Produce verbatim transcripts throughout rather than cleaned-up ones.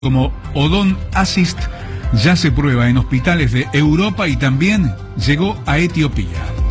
como Odon Assist ya se prueba en hospitales de Europa y también llegó a Etiopía.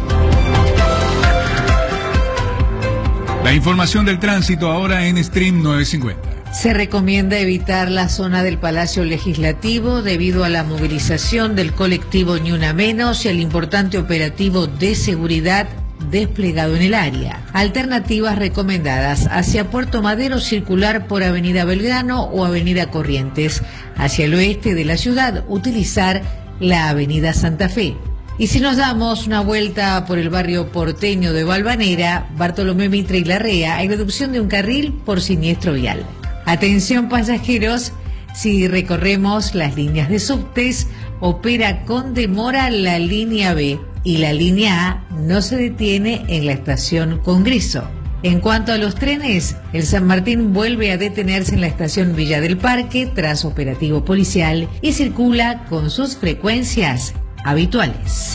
La información del tránsito ahora en Stream novecientos cincuenta. Se recomienda evitar la zona del Palacio Legislativo debido a la movilización del colectivo Ni Una Menos y al importante operativo de seguridad desplegado en el área. Alternativas recomendadas: hacia Puerto Madero circular por Avenida Belgrano o Avenida Corrientes. Hacia el oeste de la ciudad utilizar la Avenida Santa Fe. Y si nos damos una vuelta por el barrio porteño de Valvanera, Bartolomé Mitre y Larrea, hay reducción de un carril por siniestro vial. Atención pasajeros, si recorremos las líneas de subtes, opera con demora la línea B y la línea A no se detiene en la estación Congreso. En cuanto a los trenes, el San Martín vuelve a detenerse en la estación Villa del Parque tras operativo policial y circula con sus frecuencias habituales.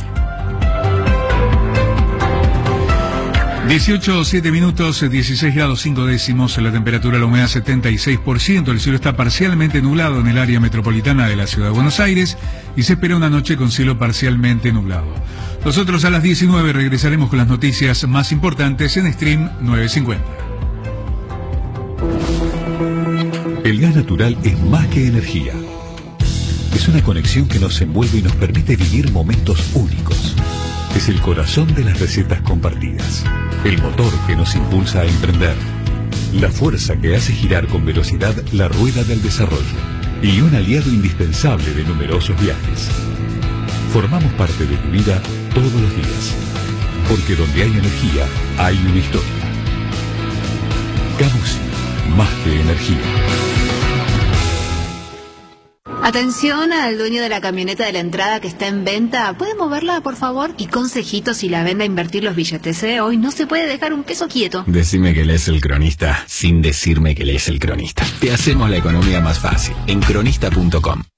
dieciocho, siete minutos, dieciséis grados cinco décimos, la temperatura, la humedad setenta y seis por ciento, el cielo está parcialmente nublado en el área metropolitana de la ciudad de Buenos Aires y se espera una noche con cielo parcialmente nublado. Nosotros a las diecinueve regresaremos con las noticias más importantes en Stream novecientos cincuenta. El gas natural es más que energía. Es una conexión que nos envuelve y nos permite vivir momentos únicos. Es el corazón de las recetas compartidas, el motor que nos impulsa a emprender, la fuerza que hace girar con velocidad la rueda del desarrollo y un aliado indispensable de numerosos viajes. Formamos parte de tu vida todos los días, porque donde hay energía, hay una historia. Camusi, más que energía. Atención al dueño de la camioneta de la entrada que está en venta. ¿Puede moverla, por favor? Y consejitos si la vende a invertir los billetes, ¿eh? Hoy no se puede dejar un peso quieto. Decime que lees El Cronista sin decirme que lees El Cronista. Te hacemos la economía más fácil en cronista punto com.